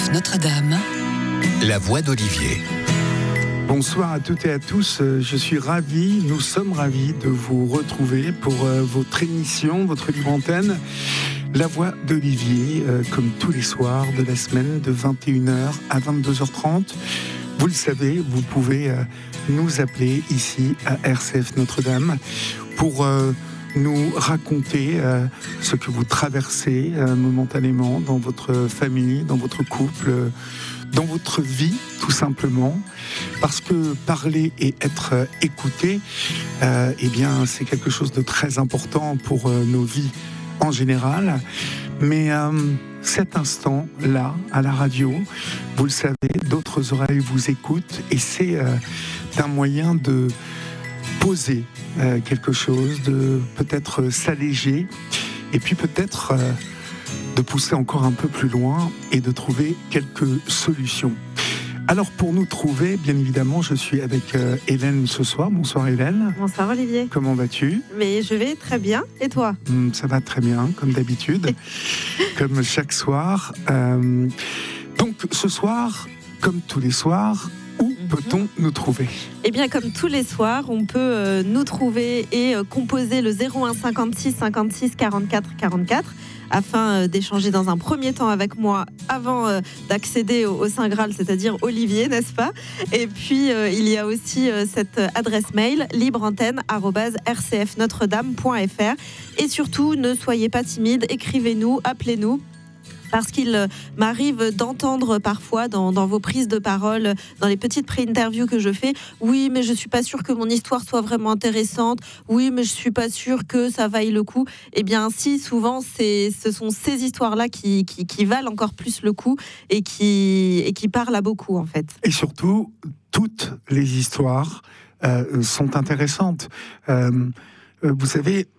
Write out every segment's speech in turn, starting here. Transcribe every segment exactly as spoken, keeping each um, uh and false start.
F Notre-Dame, la voix d'Olivier. Bonsoir à toutes et à tous, je suis ravi, nous sommes ravis de vous retrouver pour votre émission, votre libre antenne, La Voix d'Olivier, comme tous les soirs de la semaine de vingt et une heures à vingt-deux heures trente. Vous le savez, vous pouvez nous appeler ici à R C F Notre-Dame pour nous raconter ce que vous traversez momentanément dans votre famille, dans votre couple, dans votre vie, tout simplement, parce que parler et être écouté, euh, eh bien, c'est quelque chose de très important pour euh, nos vies en général. Mais euh, cet instant-là, à la radio, vous le savez, d'autres oreilles vous écoutent, et c'est euh, un moyen de poser euh, quelque chose, de peut-être s'alléger, et puis peut-être Euh, de pousser encore un peu plus loin et de trouver quelques solutions. Alors pour nous trouver, bien évidemment, je suis avec euh, Hélène ce soir. Bonsoir Hélène. Bonsoir Olivier. Comment vas-tu ? Mais je vais très bien, et toi ? mmh, Ça va très bien, comme d'habitude, comme chaque soir. Euh, donc ce soir, comme tous les soirs, où peut-on nous trouver ? Eh bien, comme tous les soirs, on peut euh, nous trouver et euh, composer le zéro un cinquante-six cinquante-six quarante-quatre quarante-quatre afin euh, d'échanger dans un premier temps avec moi avant euh, d'accéder au, au Saint Graal, c'est-à-dire Olivier, n'est-ce pas ? Et puis, euh, il y a aussi euh, cette adresse mail libreantenne arobase r c f notre dame point f r. Et surtout, ne soyez pas timide, écrivez-nous, appelez-nous. Parce qu'il m'arrive d'entendre parfois dans, dans vos prises de parole, dans les petites pré-interviews que je fais, oui, mais je suis pas sûre que mon histoire soit vraiment intéressante, oui, mais je suis pas sûre que ça vaille le coup. Eh bien, si, souvent, c'est, ce sont ces histoires-là qui, qui, qui valent encore plus le coup et qui, et qui parlent à beaucoup, en fait. Et surtout, toutes les histoires euh, sont intéressantes. Euh, euh, vous savez...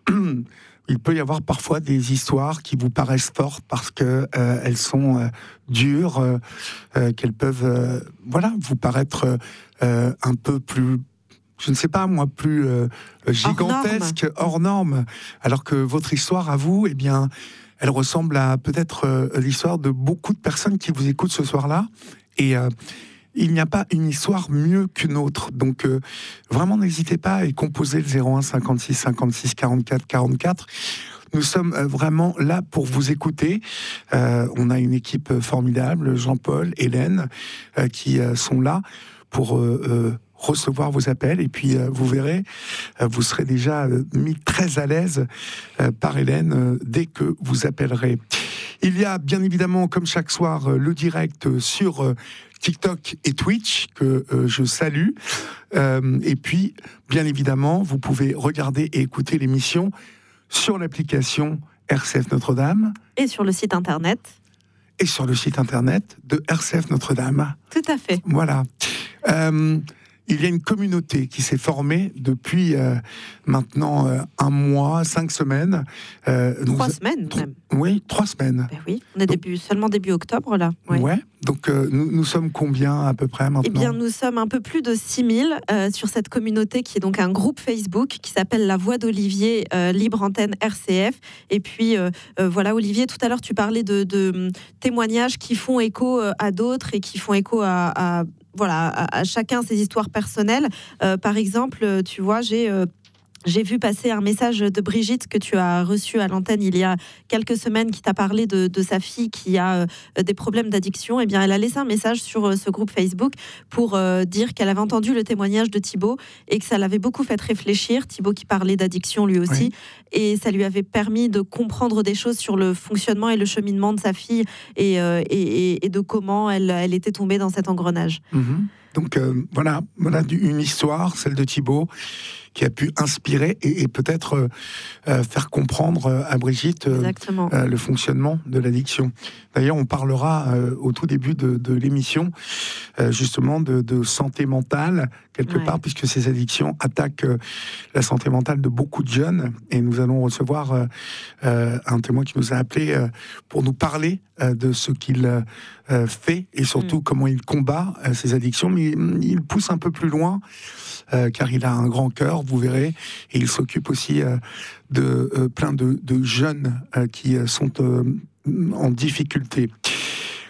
Il peut y avoir parfois des histoires qui vous paraissent fortes parce que euh, elles sont euh, dures, euh, euh, qu'elles peuvent, euh, voilà, vous paraître euh, un peu plus, je ne sais pas moi, plus euh, gigantesque, hors norme, alors que votre histoire à vous, eh bien, elle ressemble à peut-être euh, l'histoire de beaucoup de personnes qui vous écoutent ce soir-là, et euh, il n'y a pas une histoire mieux qu'une autre. Donc, euh, vraiment, n'hésitez pas à composer le zéro un cinquante-six cinquante-six quarante-quatre quarante-quatre. Nous sommes euh, vraiment là pour vous écouter. Euh, on a une équipe formidable, Jean-Paul, Hélène, euh, qui euh, sont là pour euh, euh, recevoir vos appels. Et puis, euh, vous verrez, euh, vous serez déjà euh, mis très à l'aise euh, par Hélène euh, dès que vous appellerez. Il y a bien évidemment, comme chaque soir, euh, le direct sur euh, TikTok et Twitch, que euh, je salue. Euh, et puis, bien évidemment, vous pouvez regarder et écouter l'émission sur l'application R C F Notre-Dame. Et sur le site internet. Et sur le site internet de R C F Notre-Dame. Tout à fait. Voilà. Euh, il y a une communauté qui s'est formée depuis euh, maintenant euh, un mois, cinq semaines. Euh, trois nous, semaines tro- même. Oui, trois semaines. Ben oui, on est donc, début, seulement début octobre là. Ouais. Ouais. Donc euh, nous, nous sommes combien à peu près maintenant ? Eh bien, nous sommes un peu plus de six mille euh, sur cette communauté qui est donc un groupe Facebook qui s'appelle La Voix d'Olivier, euh, Libre Antenne R C F. Et puis euh, euh, voilà, Olivier, tout à l'heure tu parlais de, de témoignages qui font écho à d'autres et qui font écho à, à voilà, à, à chacun ses histoires personnelles. Euh, par exemple, tu vois, j'ai euh, J'ai vu passer un message de Brigitte que tu as reçu à l'antenne il y a quelques semaines, qui t'a parlé de, de sa fille qui a euh, des problèmes d'addiction. Eh bien, elle a laissé un message sur euh, ce groupe Facebook pour euh, dire qu'elle avait entendu le témoignage de Thibaut et que ça l'avait beaucoup fait réfléchir. Thibaut qui parlait d'addiction lui aussi. Oui. Et ça lui avait permis de comprendre des choses sur le fonctionnement et le cheminement de sa fille et, euh, et, et de comment elle, elle était tombée dans cet engrenage. Mmh. Donc euh, voilà, voilà une histoire, celle de Thibaut, qui a pu inspirer et, et peut-être euh, faire comprendre à Brigitte euh, euh, le fonctionnement de l'addiction. D'ailleurs, on parlera euh, au tout début de, de l'émission euh, justement de, de santé mentale, quelque ouais. part, puisque ces addictions attaquent euh, la santé mentale de beaucoup de jeunes. Et nous allons recevoir euh, euh, un témoin qui nous a appelé euh, pour nous parler euh, de ce qu'il euh, fait et surtout mmh. comment il combat euh, ces addictions. Mais il, il pousse un peu plus loin. Euh, car il a un grand cœur, vous verrez, et il s'occupe aussi euh, de euh, plein de, de jeunes euh, qui euh, sont euh, en difficulté.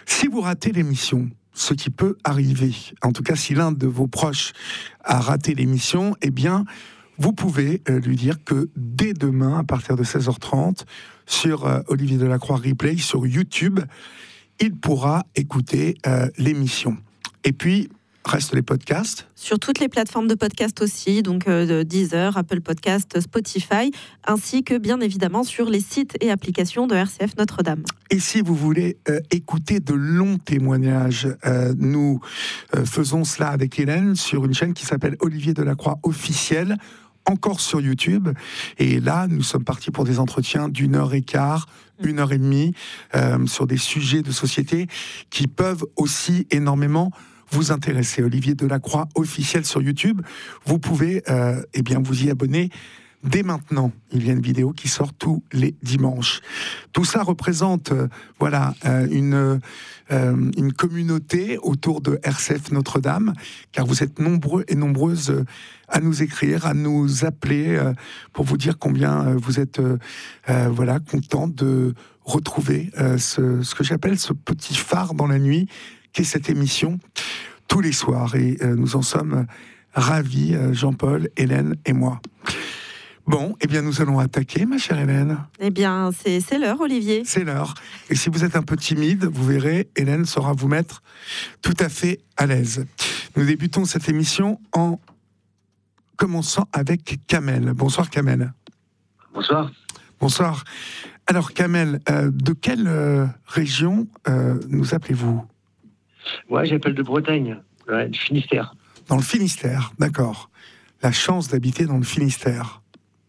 Si vous ratez l'émission, ce qui peut arriver, en tout cas si l'un de vos proches a raté l'émission, eh bien, vous pouvez euh, lui dire que dès demain, à partir de seize heures trente, sur euh, Olivier Delacroix Replay, sur YouTube, il pourra écouter euh, l'émission. Et puis, restent les podcasts. Sur toutes les plateformes de podcast aussi, donc euh, Deezer, Apple Podcast, Spotify, ainsi que bien évidemment sur les sites et applications de R C F Notre-Dame. Et si vous voulez euh, écouter de longs témoignages, euh, nous euh, faisons cela avec Hélène sur une chaîne qui s'appelle Olivier Delacroix Officiel, encore sur YouTube. Et là, nous sommes partis pour des entretiens d'une heure et quart, une heure et demie, euh, sur des sujets de société qui peuvent aussi énormément vous intéresser. Olivier Delacroix Officiel sur YouTube. Vous pouvez euh, eh bien, vous y abonner dès maintenant. Il y a une vidéo qui sort tous les dimanches. Tout ça représente euh, voilà, euh, une, euh, une communauté autour de R C F Notre-Dame, car vous êtes nombreux et nombreuses euh, à nous écrire, à nous appeler euh, pour vous dire combien euh, vous êtes euh, euh, voilà, contents de retrouver euh, ce, ce que j'appelle ce petit phare dans la nuit, qu'est cette émission tous les soirs. Et euh, nous en sommes ravis, euh, Jean-Paul, Hélène et moi. Bon, eh bien, nous allons attaquer, ma chère Hélène. Eh bien, c'est, c'est l'heure, Olivier. C'est l'heure. Et si vous êtes un peu timide, vous verrez, Hélène saura vous mettre tout à fait à l'aise. Nous débutons cette émission en commençant avec Kamel. Bonsoir, Kamel. Bonsoir. Bonsoir. Alors, Kamel, euh, de quelle euh, région euh, nous appelez-vous ? Ouais, j'appelle de Bretagne, ouais, du Finistère. Dans le Finistère, d'accord. La chance d'habiter dans le Finistère.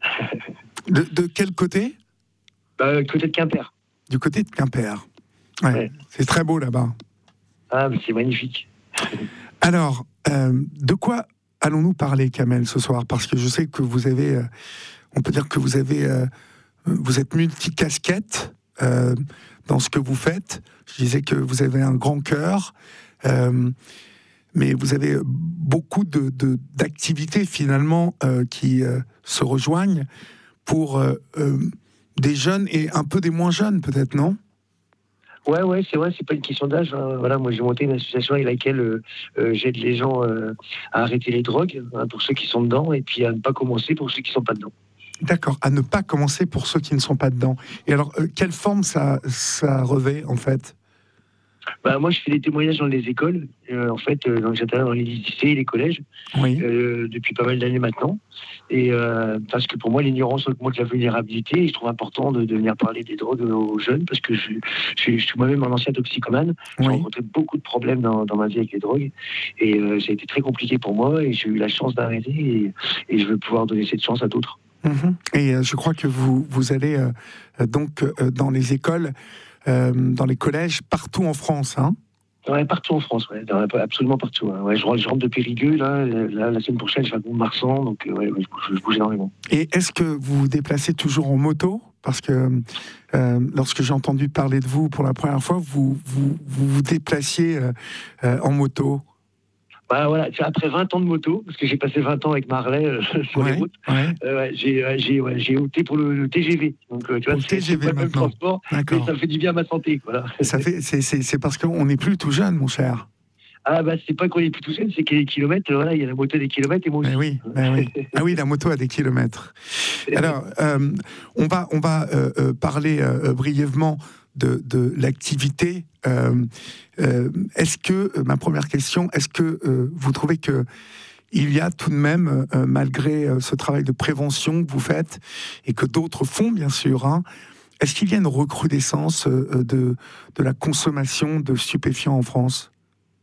De, de quel côté ? Bah, côté de Quimper. Du côté de Quimper. Ouais, ouais. C'est très beau là-bas. Ah, mais c'est magnifique. Alors, euh, de quoi allons-nous parler, Kamel, ce soir ? Parce que je sais que vous avez, euh, on peut dire que vous avez, euh, vous êtes multicasquette euh, dans ce que vous faites. Je disais que vous avez un grand cœur, euh, mais vous avez beaucoup de, de, d'activités finalement euh, qui euh, se rejoignent pour euh, euh, des jeunes et un peu des moins jeunes, peut-être, non ? Ouais, ouais, c'est vrai, c'est pas une question d'âge. Hein. Voilà, moi j'ai monté une association avec laquelle euh, euh, j'aide les gens euh, à arrêter les drogues, hein, pour ceux qui sont dedans, et puis à ne pas commencer pour ceux qui sont pas dedans. D'accord, à ne pas commencer pour ceux qui ne sont pas dedans. Et alors, euh, quelle forme ça, ça revêt, en fait ? Bah, moi, je fais des témoignages dans les écoles, euh, en fait, euh, donc j'interviens dans les lycées et les collèges, oui. euh, depuis pas mal d'années maintenant. Et euh, parce que pour moi, l'ignorance augmente la vulnérabilité. Et je trouve important de, de venir parler des drogues aux jeunes, parce que je, je, je suis moi-même un ancien toxicomane. J'ai oui. rencontré beaucoup de problèmes dans, dans ma vie avec les drogues. Et euh, ça a été très compliqué pour moi. Et j'ai eu la chance d'arrêter. Et, et je veux pouvoir donner cette chance à d'autres. Mmh. Et euh, je crois que vous, vous allez euh, donc euh, dans les écoles, euh, dans les collèges, partout en France, hein ? Ouais, partout en France, ouais, absolument partout. Hein. Ouais, je, je rentre de Périgueux, là, là, la semaine prochaine, je vais à Mont-de-Marsan, donc ouais, je, bouge, je bouge énormément. Et est-ce que vous vous déplacez toujours en moto ? Parce que euh, lorsque j'ai entendu parler de vous pour la première fois, vous vous, vous, vous déplaciez euh, euh, en moto. Bah voilà, après vingt ans de moto, parce que j'ai passé vingt ans avec Marley euh, sur ouais, les routes, ouais. euh, j'ai, j'ai, ouais, j'ai opté pour le, le T G V. Donc, euh, tu vois, c'est, T G V c'est pas le même transport, mais ça fait du bien à ma santé. Voilà. Ça fait, c'est, c'est, c'est parce qu'on n'est plus tout jeune, mon cher. Ah bah c'est pas qu'on est plus tout jeune, c'est qu'il y a des kilomètres, voilà, il y a la moto des kilomètres et moi aussi. Mais oui, mais oui. Ah oui, la moto a des kilomètres. Alors, euh, on va, on va euh, euh, parler euh, brièvement de, de l'activité. Euh, euh, est-ce que, euh, ma première question, est-ce que euh, vous trouvez que il y a tout de même, euh, malgré euh, ce travail de prévention que vous faites, et que d'autres font bien sûr, hein, est-ce qu'il y a une recrudescence euh, de, de la consommation de stupéfiants en France ?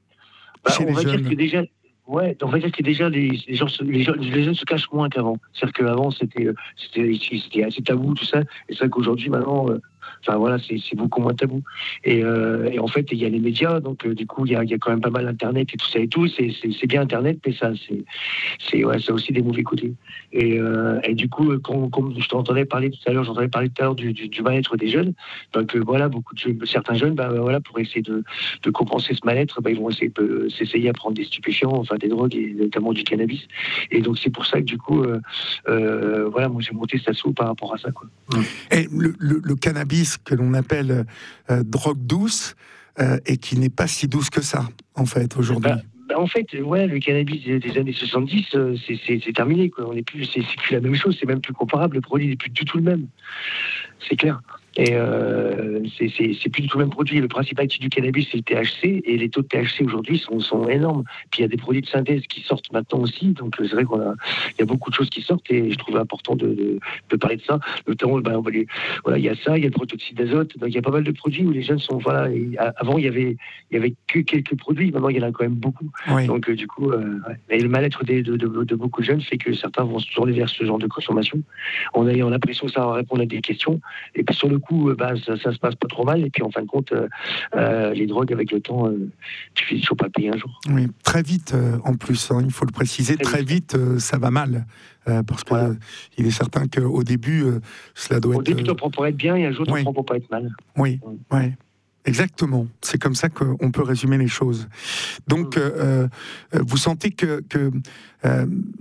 Bah, on va jeunes. dire que déjà, ouais, on va dire que déjà les, les, gens, les, gens, les jeunes se cachent moins qu'avant. C'est-à-dire qu'avant c'était, c'était, c'était assez tabou tout ça, et c'est vrai qu'aujourd'hui maintenant, euh, enfin voilà, c'est, c'est beaucoup moins tabou. Et, euh, et en fait, il y a les médias, donc euh, du coup, il y a, il y a quand même pas mal d'internet et tout ça et tout. C'est, c'est, c'est bien internet, mais ça, c'est, c'est, ouais, ça a aussi des mauvais côtés. Et, euh, et du coup, comme, comme je t'entendais parler tout à l'heure, j'entendais parler tout à l'heure du, du, du mal-être des jeunes. Donc euh, voilà, beaucoup de jeunes, certains jeunes, bah, voilà, pour essayer de, de compenser ce mal-être, bah, ils vont essayer de s'essayer à prendre des stupéfiants, enfin des drogues et notamment du cannabis. Et donc c'est pour ça que du coup, euh, euh, voilà, moi j'ai monté cet assaut par rapport à ça, quoi. Et le, le, le cannabis que l'on appelle euh, drogue douce, euh, et qui n'est pas si douce que ça, en fait, aujourd'hui. Bah, bah en fait, ouais, le cannabis des années soixante-dix, euh, c'est, c'est, c'est terminé, quoi. On est plus, c'est, c'est plus la même chose, c'est même plus comparable, le produit n'est plus du tout le même. C'est clair. Et euh, c'est, c'est, c'est plus du tout le même produit. Le principal actif du cannabis, c'est le T H C, et les taux de T H C aujourd'hui sont, sont énormes. Puis il y a des produits de synthèse qui sortent maintenant aussi, donc c'est vrai qu'on a, il y a beaucoup de choses qui sortent, et je trouvais important de, de, de parler de ça. Notamment, ben, on va les, voilà, il y a ça, il y a le protoxyde d'azote, donc il y a pas mal de produits où les jeunes sont, voilà. Et avant, il y avait, il y avait que quelques produits, maintenant il y en a quand même beaucoup. Oui. Donc euh, du coup, euh, ouais. Et le mal-être des, de, de, de beaucoup de jeunes fait que certains vont se tourner vers ce genre de consommation, en ayant l'impression que ça va répondre à des questions, et puis sur le coup, bah, ça, ça se passe pas trop mal, et puis en fin de compte, euh, euh, les drogues avec le temps, euh, tu finis toujours pas le payer un jour. Oui, très vite euh, en plus, hein, il faut le préciser, très, très vite, vite euh, ça va mal, euh, parce que voilà. euh, il est certain qu'au début, euh, cela doit Au être. Au début, tu prends pour être bien, et un jour, tu oui. prends pour pas être mal. Oui, oui. Ouais. Exactement, c'est comme ça qu'on peut résumer les choses. Donc, euh, euh, vous sentez que, que euh,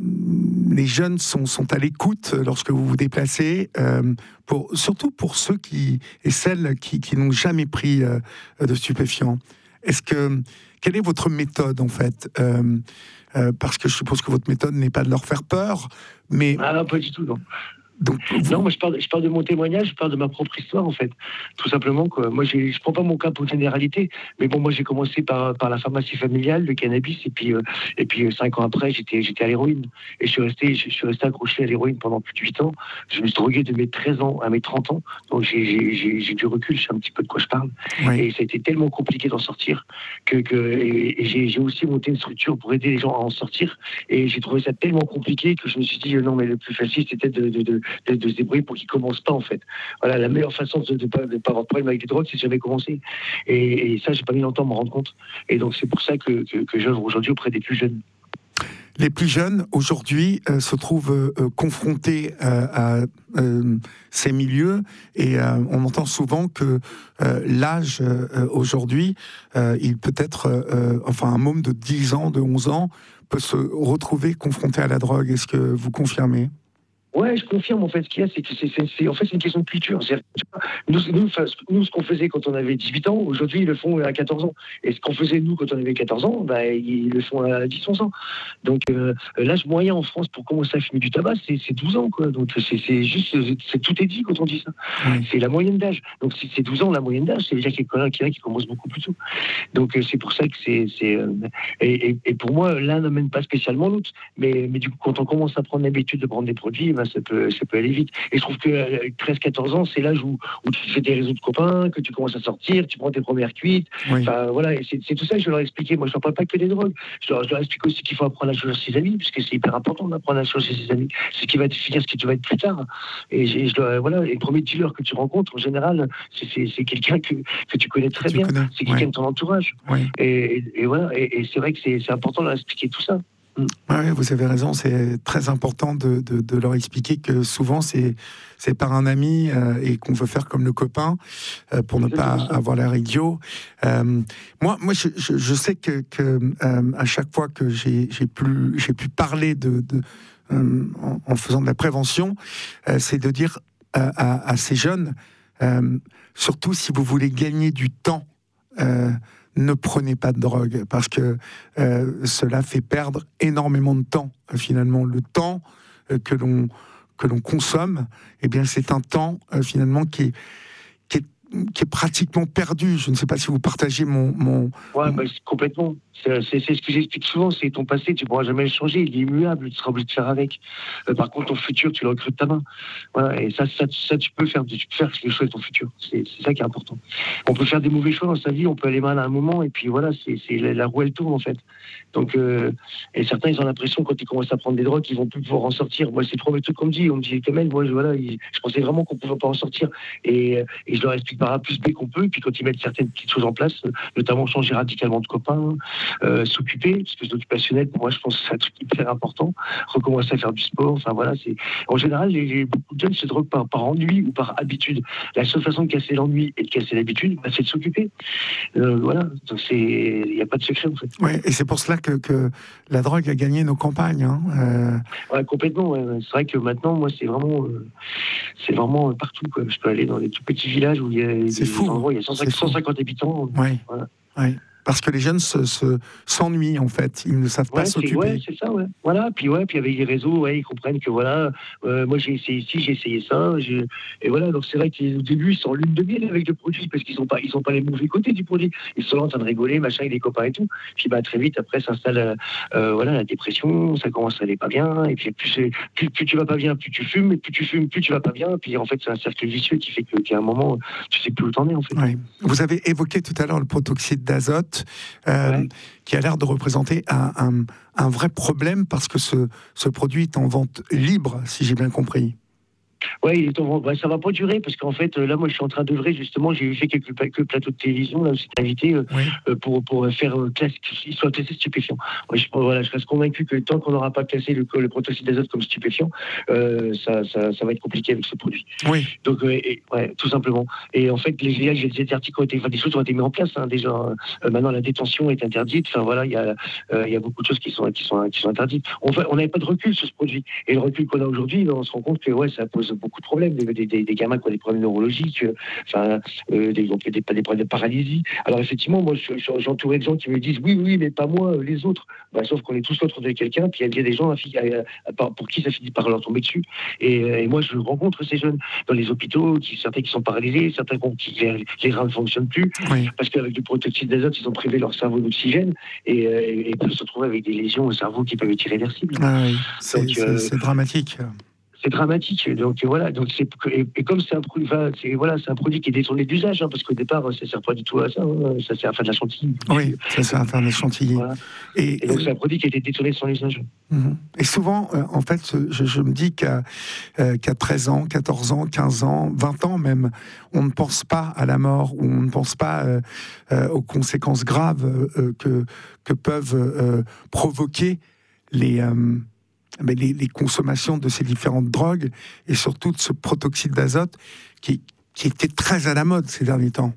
les jeunes sont, sont à l'écoute lorsque vous vous déplacez, euh, pour, surtout pour ceux qui, et celles qui, qui n'ont jamais pris euh, de stupéfiants. Est-ce que, quelle est votre méthode en fait euh, euh, parce que je suppose que votre méthode n'est pas de leur faire peur, mais... Ah non, pas du tout, non. Donc, vous... Non, moi je parle, je parle de mon témoignage, je parle de ma propre histoire en fait, tout simplement quoi. Moi j'ai, je prends pas mon cas pour généralité, mais bon moi j'ai commencé par, par la pharmacie familiale, le cannabis, et puis euh, et puis euh, cinq ans après j'étais j'étais à l'héroïne, et je suis resté je suis resté accroché à l'héroïne pendant plus de huit ans. Je me suis drogué de mes treize ans à mes trente ans, donc j'ai j'ai, j'ai, j'ai du recul, je sais un petit peu de quoi je parle. Oui. Et ça a été tellement compliqué d'en sortir que, que et, et j'ai, j'ai aussi monté une structure pour aider les gens à en sortir, et j'ai trouvé ça tellement compliqué que je me suis dit euh, non mais le plus facile c'était de, de, de De, de se débrouiller pour qu'ils ne commencent pas en fait. Voilà, la meilleure façon de ne pas, pas avoir de problème avec les drogues, c'est de jamais commencer. Et, et ça, j'ai pas mis longtemps à me rendre compte. Et donc c'est pour ça que, que, que j'œuvre aujourd'hui auprès des plus jeunes. Les plus jeunes, aujourd'hui, euh, se trouvent euh, confrontés euh, à euh, ces milieux, et euh, on entend souvent que euh, l'âge, euh, aujourd'hui, euh, il peut être, euh, enfin, un môme de dix ans, de onze ans, peut se retrouver confronté à la drogue. Est-ce que vous confirmez ? Ouais, je confirme. En fait, ce qu'il y a, c'est que c'est, c'est, c'est en fait, c'est une question de culture. Nous, nous, nous, ce qu'on faisait quand on avait dix-huit ans, aujourd'hui, ils le font à quatorze ans. Et ce qu'on faisait, nous, quand on avait quatorze ans, bah, ils le font à dix onze ans. Donc, euh, l'âge moyen en France pour commencer à fumer du tabac, c'est, c'est douze ans, quoi. Donc, c'est, c'est juste, c'est, tout est dit quand on dit ça. Oui. C'est la moyenne d'âge. Donc, si c'est douze ans, la moyenne d'âge, c'est déjà quelqu'un qui, qui commence beaucoup plus tôt. Donc, c'est pour ça que c'est, c'est euh, et, et, et pour moi, l'un n'amène pas spécialement l'autre. Mais, mais du coup, quand on commence à prendre l'habitude de prendre des produits, bah, ça peut, ça peut aller vite. Et je trouve que treize quatorze ans, c'est l'âge où, où tu fais des réseaux de copains, que tu commences à sortir, tu prends tes premières cuites. Oui. Enfin, voilà, et c'est, c'est tout ça que je leur ai expliqué. Moi, je ne leur parle pas que des drogues. Je leur, je leur explique aussi qu'il faut apprendre à choisir ses amis, puisque c'est hyper important d'apprendre à choisir ses amis. C'est ce qui va définir ce que tu vas être plus tard. Et, je, je leur, voilà, et le premier dealer que tu rencontres, en général, c'est, c'est, c'est quelqu'un que, que tu connais très tu bien. Connais. C'est quelqu'un oui. de ton entourage. Oui. Et, et, et voilà, et, et c'est vrai que c'est, c'est important de leur expliquer tout ça. Oui, vous avez raison, c'est très important de, de, de leur expliquer que souvent c'est, c'est par un ami euh, et qu'on veut faire comme le copain euh, pour ne pas avoir l'air idiot. Euh, moi, moi je, je, je sais que, que euh, à chaque fois que j'ai, j'ai, plus, j'ai pu parler de, de, euh, en, en faisant de la prévention, euh, c'est de dire euh, à, à ces jeunes, euh, surtout si vous voulez gagner du temps, euh, ne prenez pas de drogue, parce que euh, cela fait perdre énormément de temps. Euh, finalement, le temps euh, que l'on que l'on consomme, eh bien, c'est un temps euh, finalement qui est, qui est qui est pratiquement perdu. Je ne sais pas si vous partagez mon... mon ouais, mon... Bah, complètement. C'est, c'est, c'est ce que j'explique souvent, c'est ton passé, tu ne pourras jamais le changer, il est immuable, tu seras obligé de faire avec. Euh, par contre, ton futur, tu le recrutes de ta main. Voilà, et ça, ça, ça, tu peux faire, tu peux faire les choix de ton futur. C'est, c'est ça qui est important. On peut faire des mauvais choix dans sa vie, on peut aller mal à un moment, et puis voilà, c'est, c'est la, la roue, elle tourne, en fait. Donc, euh, et certains, ils ont l'impression, quand ils commencent à prendre des drogues, qu'ils vont plus pouvoir en sortir. Moi, c'est le premier truc qu'on me dit. On me dit, Kamel, moi, je, voilà, je pensais vraiment qu'on ne pouvait pas en sortir. Et, et je leur explique par A plus B qu'on peut, et puis quand ils mettent certaines petites choses en place, notamment changer radicalement de copains, euh, s'occuper, parce que l'occupationnel, pour moi, je pense que c'est un truc hyper important, recommencer à faire du sport, enfin voilà, c'est... En général, les, les, beaucoup de jeunes se droguent par, par ennui ou par habitude. La seule façon de casser l'ennui et de casser l'habitude, bah, c'est de s'occuper. Euh, voilà, donc c'est... Il n'y a pas de secret, en fait. Oui, et c'est pour cela que, que la drogue a gagné nos campagnes. Hein. Euh... Ouais, complètement, ouais. C'est vrai que maintenant, moi, c'est vraiment... Euh, c'est vraiment partout, quoi. Je peux aller dans des tout petits villages où il y des, c'est des fou. endroits, il y a cent cinquante habitants. Oui. Voilà. Oui. Parce que les jeunes se, se, s'ennuient, en fait. Ils ne savent pas ouais, s'occuper. C'est, ouais, c'est ça, ouais. Voilà. Puis, ouais, puis avec les réseaux, ouais, ils comprennent que, voilà, euh, moi, j'ai essayé ici, j'ai essayé ça. J'ai... Et voilà, donc c'est vrai qu'au début, ils sont en lune de miel avec le produit, parce qu'ils n'ont pas, ils sont pas les mauvais côtés du produit. Ils sont là en train de rigoler, machin, avec les copains et tout. Puis, bah, très vite, après, s'installe euh, voilà, la dépression, ça commence à aller pas bien. Et puis, plus, c'est, plus, plus tu vas pas bien, plus tu fumes, et plus tu fumes, plus tu vas pas bien. Puis, en fait, c'est un cercle vicieux qui fait que, qu'à un moment, tu sais plus où t'en es, en fait. Oui. Vous avez évoqué tout à l'heure le protoxyde d'azote. Euh, ouais. Qui a l'air de représenter un, un, un vrai problème parce que ce, ce produit est en vente libre, si j'ai bien compris. Oui, il est en vente. Ouais, ça va pas durer parce qu'en fait, là, moi, je suis en train d'œuvrer justement. J'ai fait quelques, quelques plateaux de télévision là où j'étais invité euh, oui. euh, pour pour faire euh, classe, qu'ils soient classés stupéfiants. Ouais, je, voilà, je reste convaincu que tant qu'on n'aura pas classé le, le protoxyde d'azote comme stupéfiant, euh, ça, ça, ça va être compliqué avec ce produit. Oui. Donc, euh, et, ouais, tout simplement. Et en fait, les j'ai des articles ont été, enfin, des choses ont été mises en place hein, déjà. Euh, maintenant, la détention est interdite. Enfin voilà, il y a euh, il y a beaucoup de choses qui sont qui sont qui sont interdites. On on n'avait pas de recul sur ce produit. Et le recul qu'on a aujourd'hui, on se rend compte que ouais, ça pose beaucoup de problèmes. Des, des, des gamins qui ont des problèmes neurologiques, enfin, euh, des, des, des problèmes de paralysie. Alors effectivement, moi, j'entourais de gens qui me disent oui, oui, mais pas moi, les autres. Bah, sauf qu'on est tous l'autre de quelqu'un, puis il y a des gens pour qui ça finit par leur tomber dessus. Et, et moi, je rencontre ces jeunes dans les hôpitaux, qui, certains qui sont paralysés, certains qui les, les reins ne fonctionnent plus, oui. parce qu'avec du protoxyde d'azote, ils ont privé leur cerveau d'oxygène et, et, et peuvent se retrouver avec des lésions au cerveau qui peuvent être irréversibles. Ah oui, c'est, Donc, c'est, euh, c'est dramatique. C'est dramatique. Donc voilà. Donc c'est et, et comme c'est un produit, enfin, c'est voilà, c'est un produit qui est détourné d'usage, hein, parce qu'au départ, ça sert pas du tout à ça. Hein, ça sert à faire de la chantilly. Oui, ça sert à faire de la chantilly. Voilà. Et, et donc euh, c'est un produit qui a été détourné de son usage. Et souvent, euh, en fait, je, je me dis qu'à, euh, qu'à treize ans, quatorze ans, quinze ans, vingt ans même, on ne pense pas à la mort, ou on ne pense pas euh, euh, aux conséquences graves euh, que que peuvent euh, provoquer les euh, Les, les consommations de ces différentes drogues et surtout de ce protoxyde d'azote qui, qui était très à la mode ces derniers temps.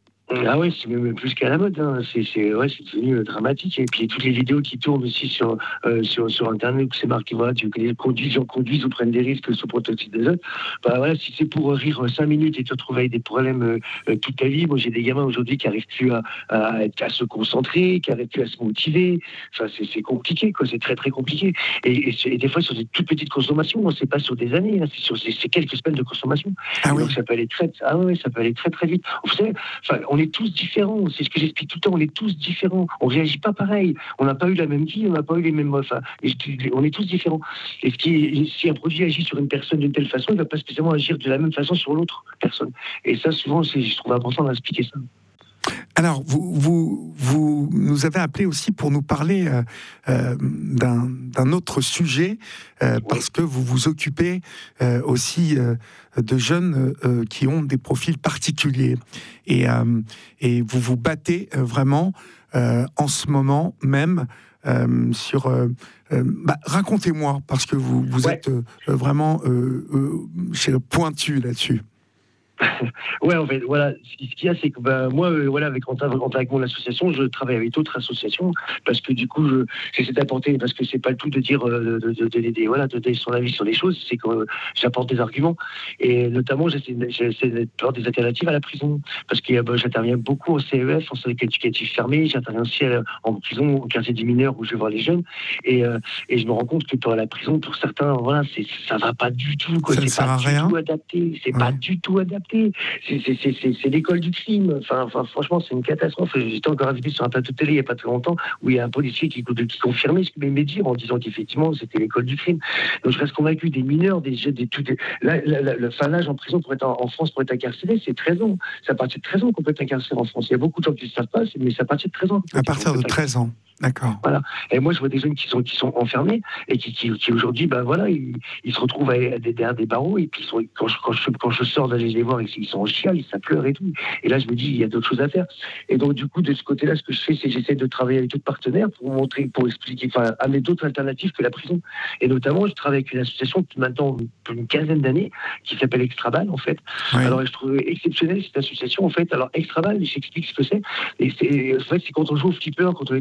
Ah oui, c'est même plus qu'à la mode. Hein. C'est, c'est, ouais, c'est devenu dramatique. Et puis toutes les vidéos qui tournent aussi sur, euh, sur, sur Internet, où c'est marqué voilà, que les conduisent, gens conduisent ou prennent des risques sous protoxyde d'azote. Bah, voilà, si c'est pour rire cinq minutes et te retrouver avec des problèmes euh, toute ta vie, moi j'ai des gamins aujourd'hui qui n'arrivent plus à, à, à se concentrer, qui n'arrivent plus à se motiver. Enfin, c'est, c'est compliqué, quoi. C'est très très compliqué. Et, et, et des fois sur des toutes petites consommations, c'est pas sur des années, hein, c'est sur c'est, c'est quelques semaines de consommation. Ah oui. Donc ça peut aller très, ah ouais, ça peut aller très très vite. Vous savez, enfin, on On est tous différents, c'est ce que j'explique tout le temps, on est tous différents, on réagit pas pareil, on n'a pas eu la même vie, on n'a pas eu les mêmes... Enfin, on est tous différents. Et ce qui, si un produit agit sur une personne d'une telle façon, il ne va pas spécialement agir de la même façon sur l'autre personne. Et ça, souvent, c'est, je trouve important d'expliquer ça. Alors, vous, vous, vous nous avez appelé aussi pour nous parler euh, euh, d'un, d'un autre sujet, euh, oui. parce que vous vous occupez euh, aussi euh, de jeunes euh, qui ont des profils particuliers. Et, euh, et vous vous battez euh, vraiment euh, en ce moment même euh, sur... Euh, euh, bah, racontez-moi, parce que vous, vous ouais. êtes euh, vraiment euh, euh, pointu là-dessus. Ouais, en fait, voilà, ce qu'il y a, c'est que ben, moi, euh, voilà, avec Quentin, avec mon association, je travaille avec d'autres associations parce que du coup, je, j'essaie d'apporter, parce que c'est pas le tout de dire, euh, de, de, de, de, voilà, de donner son avis sur les choses, c'est que euh, j'apporte des arguments et notamment, j'essaie, j'essaie d'apporter des alternatives à la prison parce que ben, j'interviens beaucoup au C E F, en centre éducatif fermé, j'interviens aussi en prison, au quartier des mineurs où je vais voir les jeunes et, euh, et je me rends compte que pour la prison, pour certains, voilà, c'est, ça va pas du tout, quoi. Ça c'est ne sert pas à du rien. tout adapté, c'est ouais. pas du tout adapté. C'est, c'est, c'est, c'est, c'est l'école du crime. Enfin, enfin, franchement, c'est une catastrophe. J'étais encore invité sur un plateau de télé il n'y a pas très longtemps où il y a un policier qui, qui confirmait ce qu'il m'aimait dire en disant qu'effectivement, c'était l'école du crime. Donc, je reste convaincu des mineurs, des jeunes, des tout. Des, là, là, là, le fin âge en prison pour être en, en France pour être incarcéré, c'est treize ans. C'est à partir de treize ans qu'on peut être incarcéré en France. Il y a beaucoup de gens qui ne le savent pas, mais c'est à partir de treize ans. À partir de treize ans. D'accord. Voilà. Et moi, je vois des jeunes qui sont, qui sont enfermés et qui, qui, qui aujourd'hui, ben voilà, ils, ils se retrouvent derrière des barreaux et puis ils sont, quand, je, quand, je, quand je sors d'aller les voir, ils sont en chiale, ça pleure et tout. Et là, je me dis, il y a d'autres choses à faire. Et donc, du coup, de ce côté-là, ce que je fais, c'est que j'essaie de travailler avec d'autres partenaires pour montrer, pour expliquer, enfin, amener d'autres alternatives que la prison. Et notamment, je travaille avec une association depuis maintenant une quinzaine d'années qui s'appelle Extrabal, en fait. Oui. Alors, je trouve exceptionnel cette association, en fait. Alors, Extrabal, j'explique ce que c'est. Et c'est, en fait, c'est quand on joue au flipper, quand on était plus jeune.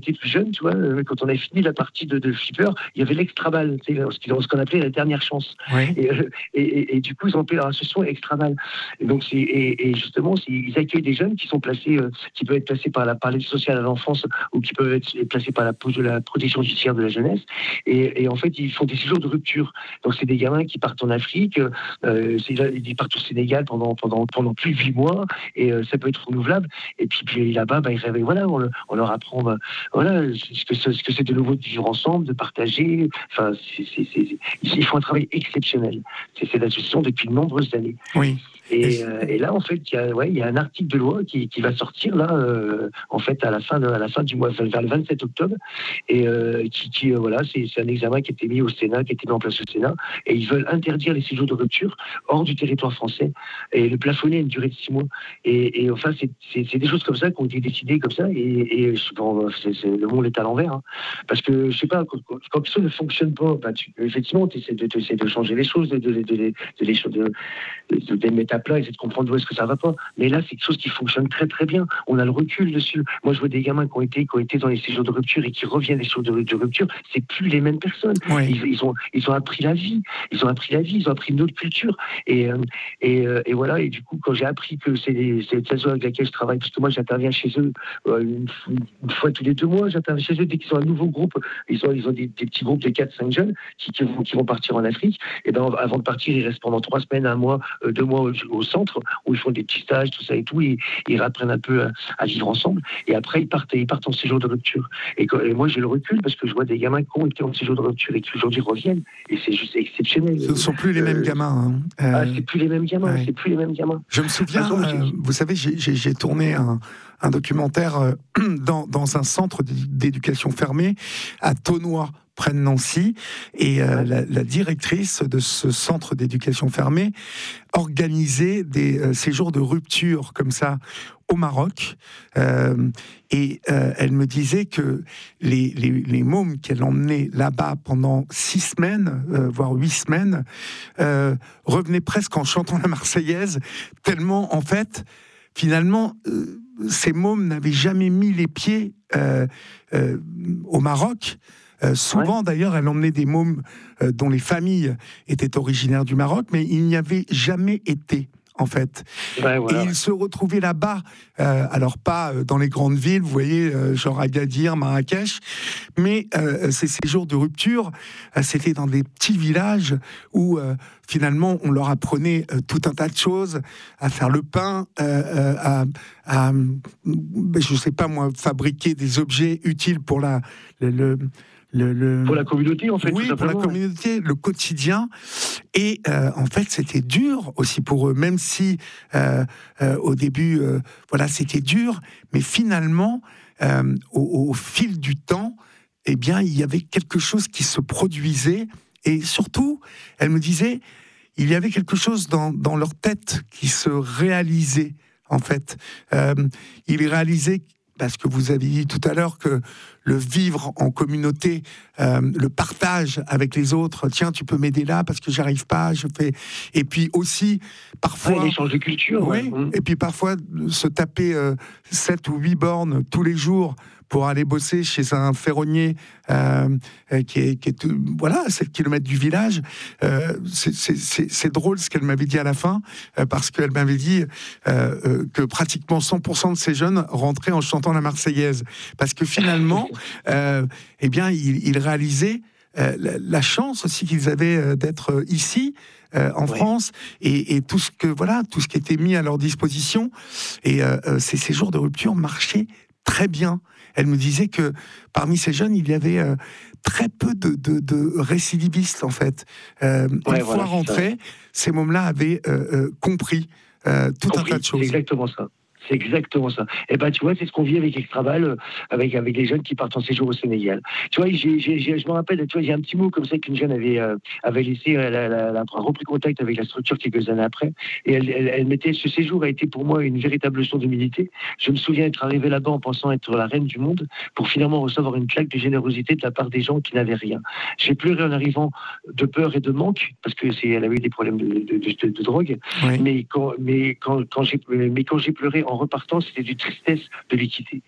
jeunes, tu vois, quand on avait fini la partie de, de flipper, il y avait l'extra-balle, tu sais, ce qu'on appelait la dernière chance. Oui. Et, et, et, et du coup, ils ont appelé leur association extra-balle. Et donc, c'est, et, et justement, c'est, ils accueillent des jeunes qui sont placés, euh, qui peuvent être placés par la par l'aide sociale à l'enfance ou qui peuvent être placés par la, la protection judiciaire de la jeunesse. Et, et en fait, ils font des séjours de rupture. Donc, c'est des gamins qui partent en Afrique, euh, c'est, ils partent au Sénégal pendant, pendant, pendant plus de huit mois, et euh, ça peut être renouvelable. Et puis, puis là-bas, bah, ils réveillent, voilà, on, on leur apprend bah, voilà, ce, que, ce que c'est de nouveau de vivre ensemble, de partager. Enfin, c'est, c'est, c'est, ils font un travail exceptionnel. C'est cette association depuis de nombreuses années. Oui. Et, euh, et là, en fait, il y a, ouais, il y a un article de loi qui, qui va sortir là, euh, en fait, à la fin, de, à la fin du mois, vers le vingt-sept octobre, et euh, qui, qui euh, voilà, c'est, c'est un examen qui a été mis au Sénat, qui a été mis en place au Sénat, et ils veulent interdire les séjours de rupture hors du territoire français et le plafonner à une durée de six mois. Et, et enfin, c'est, c'est, c'est des choses comme ça qui ont été décidées comme ça, et, et bon, c'est, c'est, le monde est à l'envers, hein. Parce que je sais pas, quand, quand quelque chose ne fonctionne pas, bah, tu, effectivement, tu essaies de, de, de changer les choses, de, de, de, de, de, de les choses, de, de, de les mettre à plat, essayer de comprendre où est-ce que ça va pas. Mais là, c'est quelque chose qui fonctionne très très bien. On a le recul dessus. Moi, je vois des gamins qui ont été, qui ont été dans les séjours de rupture et qui reviennent des séjours de, de rupture. C'est plus les mêmes personnes. Oui. Ils, ils ont, ils ont appris la vie. Ils ont appris la vie. Ils ont appris une autre culture. Et, et, et voilà. Et du coup, quand j'ai appris que c'est cette association avec laquelle je travaille, parce que moi, j'interviens chez eux une, une fois tous les deux mois. J'interviens chez eux dès qu'ils ont un nouveau groupe. Ils ont, ils ont des, des petits groupes de quatre cinq jeunes qui, qui, vont, qui vont partir en Afrique. Et ben, avant de partir, ils restent pendant trois semaines, un mois, deux mois au, au centre, où ils font des petits stages, tout ça et tout, et ils apprennent un peu à, à vivre ensemble, et après ils partent, ils partent en séjour de rupture. Et, et moi j'ai le recul parce que je vois des gamins qui ont été en séjour de rupture et qui aujourd'hui reviennent, et c'est juste exceptionnel. Ce ne sont plus les euh, mêmes gamins. Hein. Euh, ah, c'est plus les mêmes gamins, ouais. c'est plus les mêmes gamins. Je me souviens, façon, euh, vous savez, j'ai, j'ai, j'ai tourné un, un documentaire euh, dans, dans un centre d'éducation fermée à Thonois, près de Nancy, et euh, la, la directrice de ce centre d'éducation fermée organisait des euh, séjours de rupture comme ça au Maroc, euh, et euh, elle me disait que les, les, les mômes qu'elle emmenait là-bas pendant six semaines, euh, voire huit semaines, euh, revenaient presque en chantant la Marseillaise, tellement en fait, finalement, euh, ces mômes n'avaient jamais mis les pieds euh, euh, au Maroc. Euh, souvent, ouais. D'ailleurs, elle emmenait des mômes euh, dont les familles étaient originaires du Maroc, mais ils n'y avaient jamais été, en fait. Ouais, voilà. Et ils se retrouvaient là-bas, euh, alors pas dans les grandes villes, vous voyez, euh, genre Agadir, Marrakech, mais euh, ces séjours de rupture, euh, c'était dans des petits villages où euh, finalement on leur apprenait euh, tout un tas de choses, à faire le pain, euh, à, à, je sais pas moi, fabriquer des objets utiles pour la, le, le Le, le... Pour la communauté, en fait. Oui, pour la communauté, le quotidien. Et euh, en fait, c'était dur aussi pour eux, même si euh, euh, au début, euh, voilà, c'était dur. Mais finalement, euh, au, au fil du temps, eh bien, il y avait quelque chose qui se produisait. Et surtout, elle me disait, il y avait quelque chose dans, dans leur tête qui se réalisait, en fait. Euh, ils réalisaient, parce que vous avez dit tout à l'heure que le vivre en communauté, euh, le partage avec les autres, tiens, tu peux m'aider là parce que j'arrive pas, je fais. Et puis aussi, parfois. Ouais, l'échange de culture. Oui, ouais. Et puis parfois, se taper euh, sept ou huit bornes tous les jours pour aller bosser chez un ferronnier euh, qui est, qui est voilà, à sept kilomètres du village. Euh, c'est, c'est, c'est, c'est drôle ce qu'elle m'avait dit à la fin, euh, parce qu'elle m'avait dit euh, euh, que pratiquement cent pour cent de ces jeunes rentraient en chantant la Marseillaise. Parce que finalement, euh, eh bien, ils, ils réalisaient euh, la, la chance aussi qu'ils avaient euh, d'être ici, Euh, en ouais. France, et, et tout ce que voilà, tout ce qui était mis à leur disposition, et euh, euh, ces séjours de rupture marchaient très bien. Elle me disait que parmi ces jeunes, il y avait euh, très peu de, de, de récidivistes en fait. Euh, ouais, une voilà, fois rentrés, ces mômes-là avaient euh, euh, compris euh, tout compris, un tas de choses. C'est exactement ça. C'est exactement ça. Et ben tu vois, c'est ce qu'on vit avec Extraval, avec avec les jeunes qui partent en séjour au Sénégal. Tu vois, j'ai, j'ai, j'ai, je me rappelle, tu vois, il y a un petit mot comme ça qu'une jeune avait euh, avait laissé, elle a, elle a repris contact avec la structure quelques années après, et elle, elle, elle mettait, ce séjour a été pour moi une véritable leçon d'humilité. Je me souviens être arrivé là-bas en pensant être la reine du monde, pour finalement recevoir une claque de générosité de la part des gens qui n'avaient rien. J'ai pleuré en arrivant de peur et de manque, parce que c'est, elle avait eu des problèmes de, de, de, de, de drogue, oui. mais quand mais quand quand j'ai mais quand j'ai pleuré en repartant, c'était d'une tristesse de l'équité.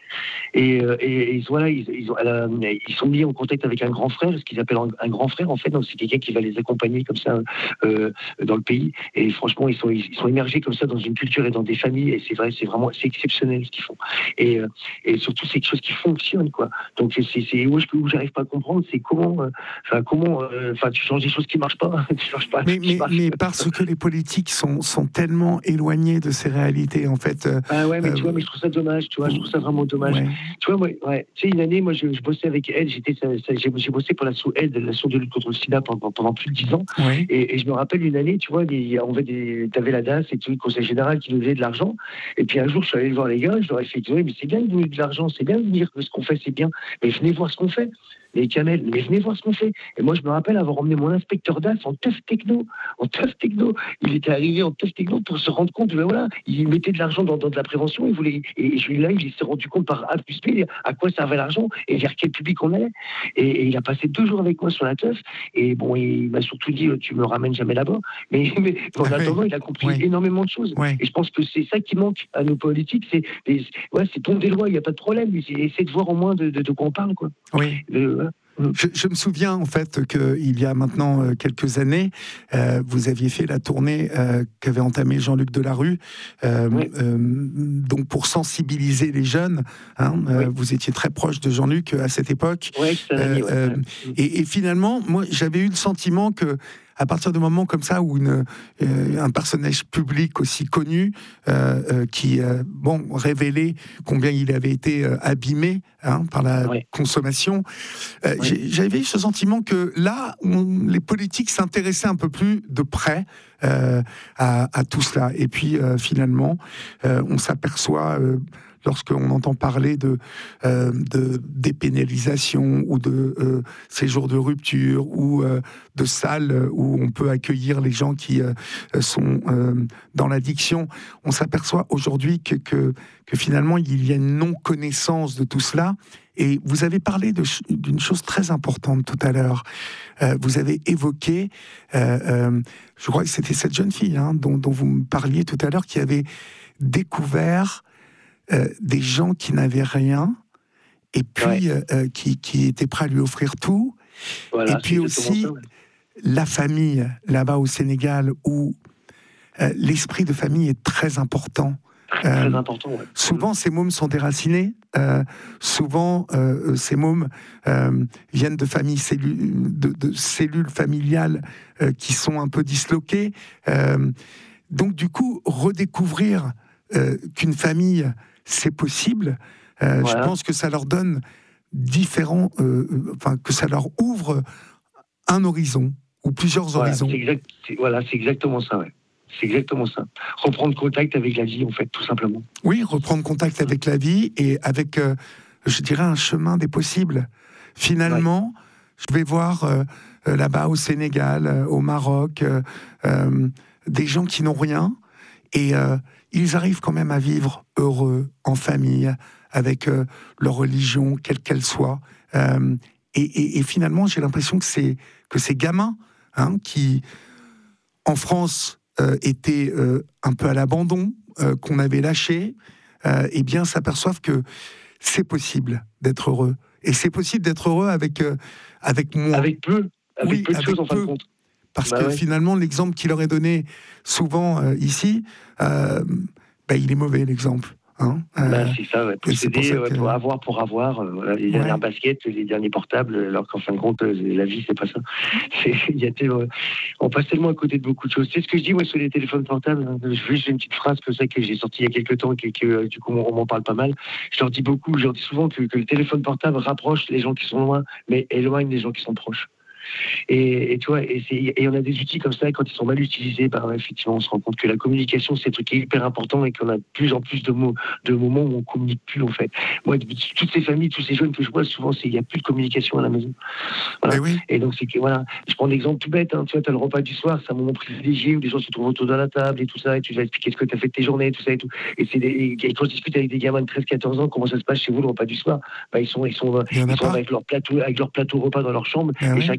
Et, euh, et, et voilà, ils, ils, ont, euh, ils sont mis en contact avec un grand frère, ce qu'ils appellent un, un grand frère en fait. Donc c'est quelqu'un qui va les accompagner comme ça euh, dans le pays. Et franchement, ils sont, ils sont immergés comme ça dans une culture et dans des familles. Et c'est vrai, c'est vraiment, c'est exceptionnel ce qu'ils font. Et, euh, et surtout, c'est quelque chose qui fonctionne, quoi. Donc c'est, c'est où, je, où j'arrive pas à comprendre, c'est comment, enfin euh, comment, enfin euh, tu changes des choses qui marchent pas, tu changes pas. Mais, mais, marchent. mais parce que les politiques sont, sont tellement éloignés de ces réalités, en fait. Euh, ah ouais, mais euh, tu vois, mais je trouve ça dommage, tu vois, je trouve ça vraiment dommage. Ouais. Tu vois, moi, ouais, tu sais, une année, moi, je, je bossais avec elle, j'étais, ça, ça, j'ai, j'ai bossé pour l'asso aide, l'asso de lutte contre le sida pendant, pendant plus de dix ans. Ouais. Et, et je me rappelle une année, tu vois, des, on avait des, t'avais la D A S et tout, le conseil général qui nous donnait de l'argent. Et puis un jour, je suis allé voir les gars, je leur ai fait, oui, mais c'est bien de donner de l'argent, c'est bien de dire que ce qu'on fait, c'est bien, mais venez voir ce qu'on fait. Les camels, mais venez voir ce qu'on fait. Et moi, je me rappelle avoir emmené mon inspecteur d'A S en teuf techno, en teuf techno. Il était arrivé en teuf techno pour se rendre compte, ben voilà, il mettait de l'argent dans, dans de la prévention, il voulait, et je, là, il s'est rendu compte par A plus B à quoi servait l'argent et vers quel public on allait. Et, et il a passé deux jours avec moi sur la teuf, et bon, il m'a surtout dit, tu me ramènes jamais là-bas. Mais, mais en ah attendant, oui. il a compris oui. énormément de choses. Oui. Et je pense que c'est ça qui manque à nos politiques, c'est, des, ouais, c'est ton des lois, il n'y a pas de problème, mais c'est essayer de voir au moins de, de, de quoi on parle, quoi. Oui. De, Je, je me souviens en fait qu'il y a maintenant euh, quelques années, euh, vous aviez fait la tournée euh, qu'avait entamée Jean-Luc Delarue, euh, oui. euh, donc pour sensibiliser les jeunes. Hein, oui. euh, vous étiez très proche de Jean-Luc à cette époque. Oui, c'est un ami, ouais. euh, et, et finalement, moi, j'avais eu le sentiment que à partir de moments comme ça où une, euh, un personnage public aussi connu euh, euh, qui euh, bon révélait combien il avait été euh, abîmé hein, par la ouais. consommation, euh, ouais. j'avais eu ce sentiment que là, on, les politiques s'intéressaient un peu plus de près euh, à, à tout cela. Et puis euh, finalement, euh, on s'aperçoit euh, lorsqu'on entend parler de, euh, de dépénalisation ou de euh, séjours de rupture ou euh, de salles où on peut accueillir les gens qui euh, sont euh, dans l'addiction, on s'aperçoit aujourd'hui que, que, que finalement il y a une non-connaissance de tout cela. Et vous avez parlé de, d'une chose très importante tout à l'heure. Euh, vous avez évoqué, euh, euh, je crois que c'était cette jeune fille hein, dont, dont vous me parliez tout à l'heure, qui avait découvert Euh, des gens qui n'avaient rien et puis ouais. euh, qui, qui étaient prêts à lui offrir tout. Voilà, et puis aussi ça, ouais. la famille, là-bas au Sénégal, où euh, l'esprit de famille est très important. Très, euh, très important, ouais. Souvent, ces mômes sont déracinés. Euh, souvent, euh, ces mômes euh, viennent de familles, cellules, de, de cellules familiales euh, qui sont un peu disloquées. Euh, donc, du coup, redécouvrir euh, qu'une famille c'est possible. Euh, voilà. Je pense que ça leur donne différents, euh, enfin que ça leur ouvre un horizon ou plusieurs voilà, horizons. C'est exact, c'est, voilà, c'est exactement ça. Ouais. C'est exactement ça. Reprendre contact avec la vie, en fait, tout simplement. Oui, reprendre contact avec la vie et avec, euh, je dirais, un chemin des possibles. Finalement, ouais. je vais voir euh, là-bas au Sénégal, euh, au Maroc, euh, euh, des gens qui n'ont rien et euh, ils arrivent quand même à vivre heureux, en famille, avec euh, leur religion, quelle qu'elle soit. Euh, et, et, et finalement, j'ai l'impression que, c'est, que ces gamins hein, qui, en France, euh, étaient euh, un peu à l'abandon, euh, qu'on avait lâché, euh, eh bien, s'aperçoivent que c'est possible d'être heureux. Et c'est possible d'être heureux avec, euh, avec moins. Avec peu. Avec oui, peu de avec choses, en peu. fin de compte. Parce bah que ouais. finalement, l'exemple qu'il leur est donné souvent euh, ici, euh, bah, il est mauvais, l'exemple. Hein euh, bah, c'est ça, ouais. Posséder c'est pour, que... pour avoir pour avoir, euh, voilà, les ouais. dernières baskets, les derniers portables, alors qu'en fin de compte, euh, la vie, c'est pas ça. C'est, y a euh, on passe tellement à côté de beaucoup de choses. C'est ce que je dis, moi, sur les téléphones portables. Hein, juste une petite phrase que ça que j'ai sortie il y a quelques temps, et que, que du coup, on m'en parle pas mal. Je leur dis beaucoup, je leur dis souvent que, que le téléphone portable rapproche les gens qui sont loin, mais éloigne les gens qui sont proches. Et, et tu vois, et, c'est, et on a des outils comme ça, et quand ils sont mal utilisés, bah, effectivement, on se rend compte que la communication, c'est un truc qui est hyper important et qu'on a de plus en plus de, mots, de moments où on communique plus, en fait. Moi, toutes ces familles, tous ces jeunes que je vois, souvent, il n'y a plus de communication à la maison. Voilà. Oui. Et donc, c'est que, voilà, je prends l'exemple tout bête, hein, tu vois, tu as le repas du soir, c'est un moment privilégié où les gens se trouvent autour de la table et tout ça, et tu vas expliquer ce que tu as fait de tes journées, tout ça et tout. Et, c'est des, et quand je discute avec des gamins de treize quatorze ans, comment ça se passe chez vous, le repas du soir, bah, ils sont, ils sont, ils sont avec, leur plateau, avec leur plateau repas dans leur chambre, et, et chacun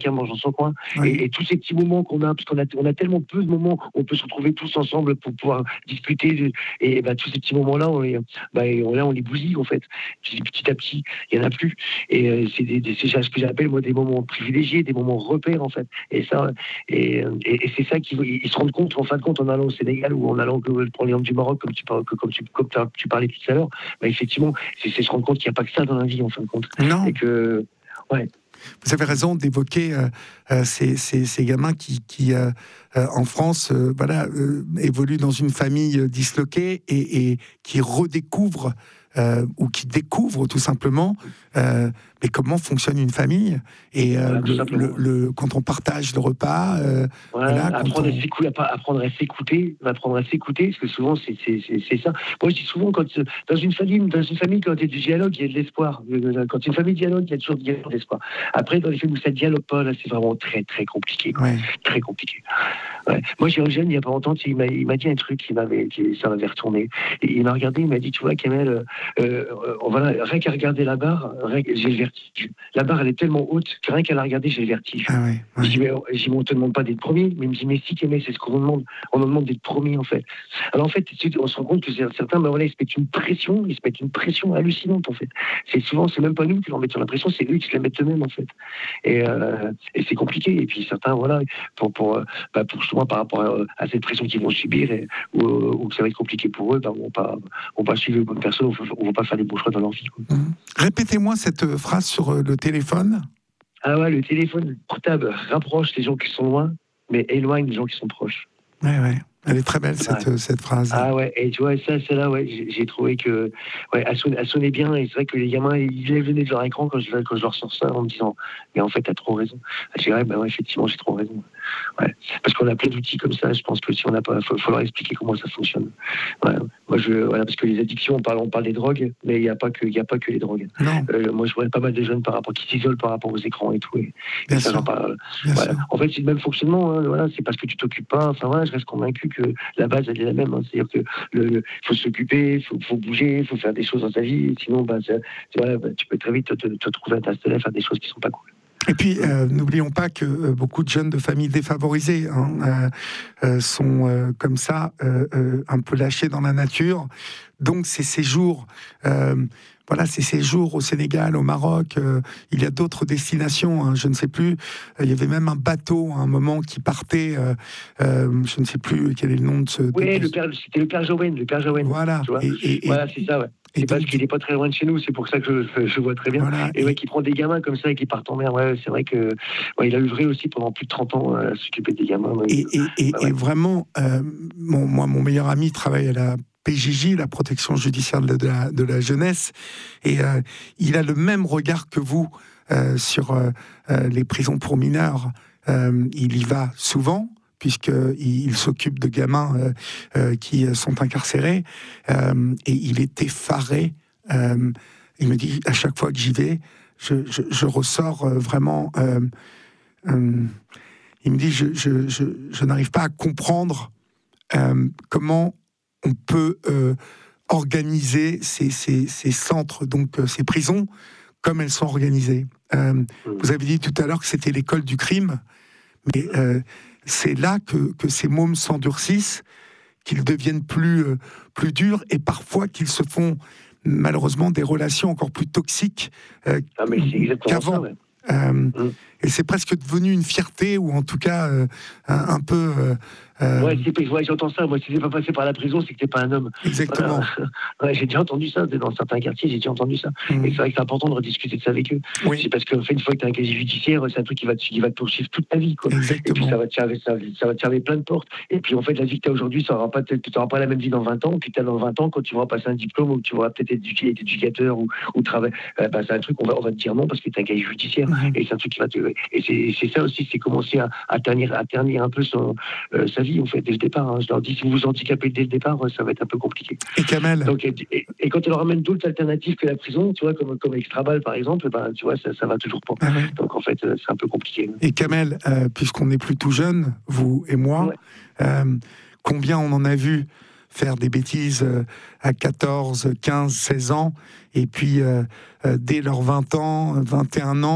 chacun mange dans son coin. Oui. Et, et tous ces petits moments qu'on a, parce qu'on a, on a tellement peu de moments où on peut se retrouver tous ensemble pour pouvoir discuter. Et bah, tous ces petits moments-là, on les, bah, on, là, on les bousille, en fait. Petit, petit à petit, il n'y en a plus. Et euh, c'est, des, des, c'est ce que j'appelle, moi, des moments privilégiés, des moments repères, en fait. Et ça, et, et, et c'est ça qu'ils ils se rendent compte, en fin de compte, en allant au Sénégal ou en allant, pour l'exemple du Maroc, comme tu, comme tu, comme tu parlais tout à l'heure, bah, effectivement, c'est, c'est se rendre compte qu'il n'y a pas que ça dans la vie, en fin de compte. Non. Et que, ouais. Vous avez raison d'évoquer euh, euh, ces, ces, ces gamins qui, qui euh, euh, en France, euh, voilà, euh, évoluent dans une famille euh, disloquée et, et qui redécouvrent euh, ou qui découvrent tout simplement euh, mais comment fonctionne une famille et euh, voilà, le, le, le, quand on partage le repas. Euh, voilà, voilà, apprendre, on... à s'écouter, apprendre à s'écouter, apprendre à s'écouter, parce que souvent c'est, c'est, c'est, c'est ça. Moi je dis souvent, quand, dans une famille, dans une famille, quand il y a du dialogue, il y a de l'espoir. Quand une famille dialogue, il y a toujours de l'espoir. Après, dans les familles où ça ne dialogue pas, là, c'est vraiment très très compliqué. Ouais. Très compliqué. Ouais. Moi j'ai un jeune, il n'y a pas longtemps, il m'a, il m'a dit un truc qui m'avait, qui, ça m'avait retourné. Et il m'a regardé, il m'a dit, tu vois, Kamel, euh, euh, voilà, rien qu'à regarder la barre, rien, j'ai le vertige. La barre, elle est tellement haute que rien qu'à la regarder, j'ai le vertige. Ah ouais, ouais. Je dis, mais, je dis, mais on ne te demande pas d'être premier. Mais il me dit, mais si, Kamel, c'est ce qu'on nous demande. On nous demande d'être premier, en fait. Alors, en fait, on se rend compte que certains, ben voilà, ils se mettent une pression, ils se mettent une pression hallucinante, en fait. C'est souvent, c'est même pas nous qui leur mettons la pression, c'est eux qui se la mettent eux-mêmes, en fait. Et, euh, et c'est compliqué. Et puis, certains, voilà, pour, pour, bah, pour souvent par rapport à, à cette pression qu'ils vont subir, et, ou, ou que ça va être compliqué pour eux, ben, on ne va, va pas suivre les bonnes personnes, on ne va pas faire les bons choix dans leur vie, quoi. Mmh. Répétez-moi cette phrase sur le téléphone. Ah ouais, le téléphone portable rapproche les gens qui sont loin, mais éloigne les gens qui sont proches. Ouais, ouais. Elle est très belle, cette, ouais. cette phrase. Ah ouais, et tu vois, ça, celle-là, ouais, j'ai, j'ai trouvé que, ouais, elle sonnait, elle sonnait bien, et c'est vrai que les gamins, ils lèvent le nez de leur écran quand je, quand je leur sors ça en me disant, mais en fait, t'as trop raison. Je dirais, bah ouais, effectivement, j'ai trop raison. Ouais. Parce qu'on a plein d'outils comme ça, je pense que si on n'a pas, faut, faut leur expliquer comment ça fonctionne. Ouais. Moi, je, voilà, parce que les addictions, on parle, on parle des drogues, mais il n'y a pas que, il y a pas que les drogues. Non. Euh, moi, je vois pas mal de jeunes par rapport, qui s'isolent par rapport aux écrans et tout. Et, Bien et ça, sûr. j'en parle. Bien Voilà. sûr. En fait, c'est le même fonctionnement, hein, voilà, c'est parce que tu t'occupes pas, enfin voilà, je reste convaincu que la base, elle est la même, hein. C'est-à-dire que le, le, faut s'occuper, il faut, faut bouger, il faut faire des choses dans ta vie, sinon, bah, ça, tu, vois, bah, tu peux très vite te, te, te trouver à t'installer, faire des choses qui sont pas cool. Et puis, euh, n'oublions pas que euh, beaucoup de jeunes de familles défavorisées hein, euh, euh, sont euh, comme ça, euh, euh, un peu lâchés dans la nature. Donc, ces séjours, euh, voilà, ces séjours au Sénégal, au Maroc, euh, il y a d'autres destinations, hein, je ne sais plus. Euh, il y avait même un bateau à un moment qui partait, euh, euh, je ne sais plus quel est le nom de ce... Oui, de... le père, c'était le père Jowen, le père Jowen. Voilà. Tu vois Et, et, voilà, c'est ça, ouais. C'est parce qu'il n'est pas très loin de chez nous, c'est pour ça que je, je vois très bien. Voilà. Et ouais, qui prend des gamins comme ça et qui partent en mer. Ouais, c'est vrai que ouais, il a œuvré aussi pendant plus de trente ans à s'occuper des gamins. Ouais. Et, et, et, ouais, ouais. et vraiment, euh, mon, moi, mon meilleur ami travaille à la P J J, la protection judiciaire de la, de la jeunesse, et euh, il a le même regard que vous euh, sur euh, euh, les prisons pour mineurs. Euh, il y va souvent, puisqu'il il s'occupe de gamins euh, euh, qui sont incarcérés, euh, et il est effaré. Euh, il me dit, à chaque fois que j'y vais, je, je, je ressors euh, vraiment... Euh, euh, il me dit, je, je, je, je n'arrive pas à comprendre euh, comment on peut euh, organiser ces, ces, ces centres, donc euh, ces prisons, comme elles sont organisées. Euh, mmh. Vous avez dit tout à l'heure que c'était l'école du crime, mais euh, c'est là que, que ces mômes s'endurcissent, qu'ils deviennent plus, euh, plus durs, et parfois qu'ils se font malheureusement des relations encore plus toxiques euh, ah, mais c'est exactement qu'avant. Ça, ouais. Euh, mmh. Et c'est presque devenu une fierté, ou en tout cas euh, un, un peu... Euh, euh... Ouais, c'est, ouais, j'entends ça. Moi, si t'es pas passé par la prison, c'est que t'es pas un homme. Exactement. Voilà. Ouais, j'ai déjà entendu ça dans certains quartiers. J'ai déjà entendu ça. Mmh. Et c'est vrai que c'est important de rediscuter de ça avec eux. Oui. C'est parce qu'en fait, une fois que t'as un casier judiciaire, c'est un truc qui va te, qui va te poursuivre toute ta vie, quoi. Exactement. Et puis ça va te fermer, ça, ça va te fermer plein de portes. Et puis en fait, la vie que t'as aujourd'hui, ça aura pas, t'auras pas la même vie dans vingt ans. Puis t'as dans vingt ans, quand tu vas passer un diplôme, ou tu vas peut-être être éducateur ou, ou travailler, euh, bah, c'est un truc on va, on va te dire non parce que t'as un casier judiciaire. Mmh. Et c'est un truc qui va te, et c'est, c'est ça aussi, c'est commencer à, à ternir, à ternir un peu son, euh, sa vie en fait dès le départ. Hein. Je leur dis, si vous vous handicapez dès le départ, ça va être un peu compliqué. Et Kamel. Donc, et, et, et quand on leur ramène d'autres alternatives que la prison, tu vois, comme, comme Extrabal par exemple, ben, tu vois, ça, ça va toujours pas. Ah ouais. Donc en fait, c'est un peu compliqué. Et Kamel, euh, puisqu'on n'est plus tout jeune, vous et moi, ouais. euh, combien on en a vu faire des bêtises euh, à quatorze, quinze, seize ans, et puis euh, euh, dès leurs vingt ans, vingt et un ans,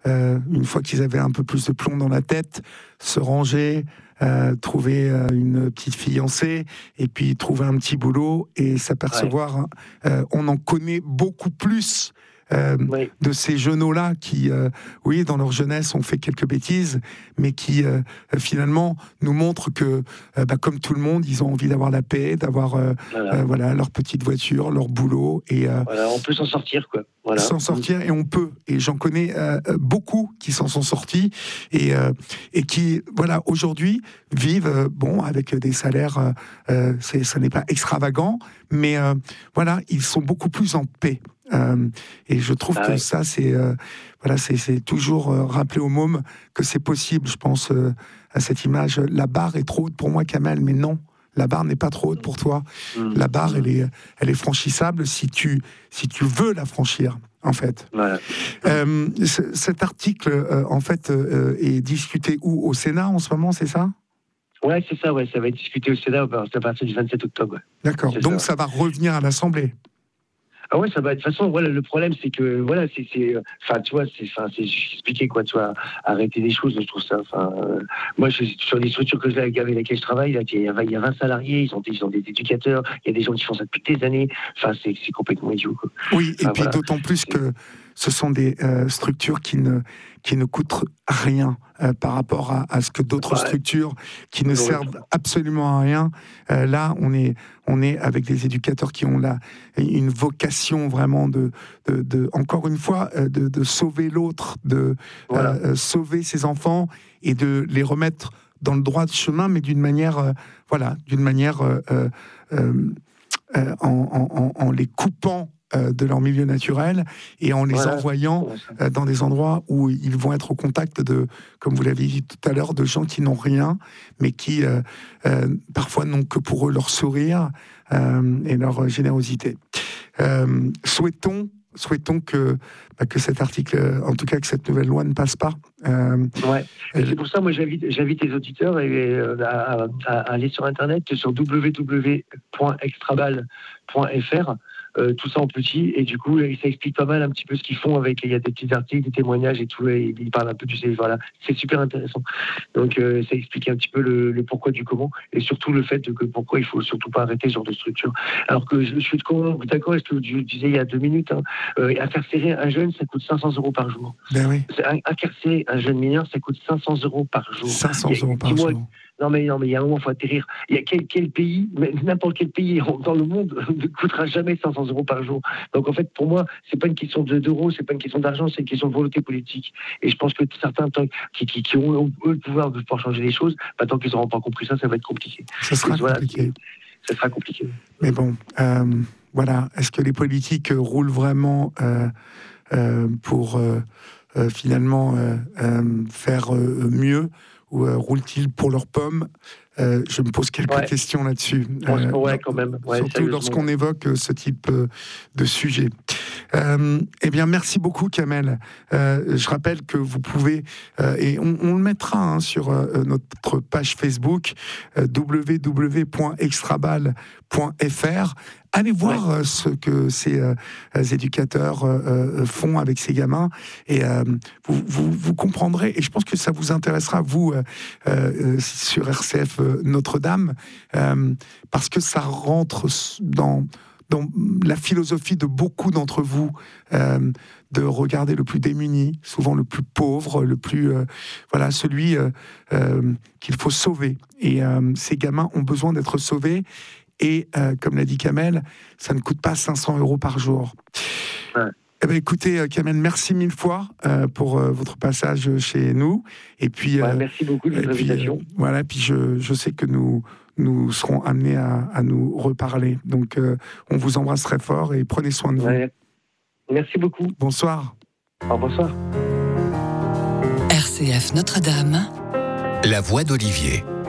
euh, une fois qu'ils avaient un peu plus de plomb dans la tête, se ranger, euh, trouver euh, une petite fiancée, et puis trouver un petit boulot et s'apercevoir, ouais. euh, on en connaît beaucoup plus Euh, oui. de ces jeunes-là qui, euh, oui, dans leur jeunesse, ont fait quelques bêtises, mais qui, euh, finalement, nous montrent que, euh, bah, comme tout le monde, ils ont envie d'avoir la paix, d'avoir euh, voilà. Euh, voilà, leur petite voiture, leur boulot. Et, euh, voilà, on peut s'en sortir, quoi. Voilà. S'en sortir, et on peut. Et j'en connais euh, beaucoup qui s'en sont sortis, et, euh, et qui, voilà, aujourd'hui, vivent, euh, bon, avec des salaires, euh, c'est, ça n'est pas extravagant, mais euh, voilà, ils sont beaucoup plus en paix. Euh, et je trouve ah que ouais. ça, c'est, euh, voilà, c'est, c'est toujours euh, rappeler aux mômes que c'est possible. Je pense euh, à cette image. La barre est trop haute pour moi, Kamel, mais non, la barre n'est pas trop haute pour toi. Mmh. La barre, mmh. elle est, elle est franchissable si tu, si tu veux la franchir, en fait. Voilà. Euh, c- cet article, euh, en fait, euh, est discuté où ? Au Sénat en ce moment, c'est ça ? Ouais, c'est ça. Ouais, ça va être discuté au Sénat à partir du vingt-sept octobre. Ouais. D'accord. C'est Donc ça. ça va revenir à l'Assemblée. Ah ouais, ça va. De toute façon, voilà, le problème, c'est que, voilà, c'est, c'est, enfin, tu vois, c'est, enfin, c'est expliqué, quoi, tu vois, arrêter des choses, je trouve ça, enfin, euh, moi, je, sur des structures que j'ai, avec lesquelles je travaille, là, il y a, il y a vingt salariés, ils ont, ils ont des éducateurs, il y a des gens qui font ça depuis des années, enfin, c'est, c'est complètement idiot, quoi. Oui, et enfin, puis voilà. D'autant plus que ce sont des euh, structures qui ne, qui ne coûtent rien euh, par rapport à, à ce que d'autres ouais. structures qui ne servent absolument à rien. Euh, là, on est, on est avec des éducateurs qui ont là une vocation vraiment de, de, de encore une fois, de, de sauver l'autre, de voilà. euh, sauver ses enfants et de les remettre dans le droit chemin, mais d'une manière, euh, voilà, d'une manière euh, euh, euh, en, en, en les coupant de leur milieu naturel et en les voilà. envoyant euh, dans des endroits où ils vont être au contact de, comme vous l'avez dit tout à l'heure, de gens qui n'ont rien, mais qui euh, euh, parfois n'ont que pour eux leur sourire euh, et leur générosité. Euh, souhaitons, souhaitons que, bah, que cet article, en tout cas que cette nouvelle loi ne passe pas. Euh, ouais. Et c'est pour ça, moi, j'invite, j'invite les auditeurs et, euh, à, à, à aller sur Internet, sur w w w point extrabal point f r. Euh, tout ça en petit, et du coup ça explique pas mal un petit peu ce qu'ils font avec, il y a des petits articles, des témoignages et tout, et ils parlent un peu du voilà, c'est super intéressant. Donc euh, ça explique un petit peu le, le pourquoi du comment, et surtout le fait de que pourquoi il faut surtout pas arrêter ce genre de structure. Alors que je, je suis d'accord avec ce que je disais il y a deux minutes, hein, euh, incarcérer un jeune, ça coûte cinq cents euros par jour. Ben oui. Incarcérer un jeune mineur, ça coûte cinq cents euros par jour. cinq cents euros par jour. Non mais non mais il y a un moment, il faut atterrir. Il y a quel, quel pays, n'importe quel pays dans le monde ne coûtera jamais cinq cents euros par jour. Donc en fait, pour moi, c'est pas une question de, d'euros, c'est pas une question d'argent, c'est une question de volonté politique. Et je pense que certains qui, qui, qui ont eux, le pouvoir de pouvoir changer les choses, bah, tant qu'ils n'auront pas compris ça, ça va être compliqué. Ça sera voilà, compliqué. Ça sera compliqué. Mais bon, euh, voilà. Est-ce que les politiques roulent vraiment euh, euh, pour euh, euh, finalement euh, euh, faire euh, mieux? Ou euh, roulent-ils pour leurs pommes ? euh, Je me pose quelques ouais. questions là-dessus. Euh, ouais, quand même. Ouais, surtout lorsqu'on évoque euh, ce type euh, de sujet. Euh, eh bien, merci beaucoup, Kamel. Euh, je rappelle que vous pouvez, euh, et on, on le mettra hein, sur euh, notre page Facebook, euh, w w w point extrabal point f r. Allez voir ouais. euh, ce que ces euh, éducateurs euh, font avec ces gamins, et euh, vous, vous, vous comprendrez, et je pense que ça vous intéressera, vous, euh, euh, sur R C F euh, Notre-Dame, euh, parce que ça rentre dans... dans la philosophie de beaucoup d'entre vous, euh, de regarder le plus démuni, souvent le plus pauvre, le plus, euh, voilà, celui euh, euh, qu'il faut sauver. Et euh, ces gamins ont besoin d'être sauvés. Et euh, comme l'a dit Kamel, ça ne coûte pas cinq cents euros par jour. Ouais. Eh bien, écoutez, Kamel, merci mille fois euh, pour euh, votre passage chez nous. Et puis, ouais, euh, merci beaucoup de votre invitation. Euh, voilà, puis je, je sais que nous, nous serons amenés à, à nous reparler. Donc, euh, on vous embrasse très fort et prenez soin de vous. Ouais. Merci beaucoup. Bonsoir. Au bonsoir. R C F Notre-Dame, la voix d'Olivier.